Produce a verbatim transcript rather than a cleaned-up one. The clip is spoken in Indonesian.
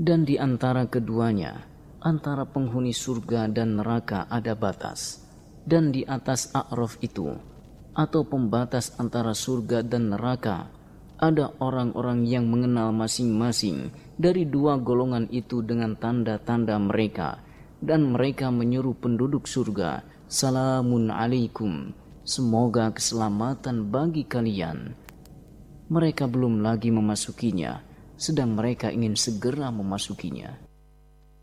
Dan di antara keduanya, antara penghuni surga dan neraka ada batas. Dan di atas a'raf itu, atau pembatas antara surga dan neraka, ada orang-orang yang mengenal masing-masing dari dua golongan itu dengan tanda-tanda mereka. Dan mereka menyuruh penduduk surga, "Salamun alaikum, semoga keselamatan bagi kalian." Mereka belum lagi memasukinya, sedang mereka ingin segera memasukinya.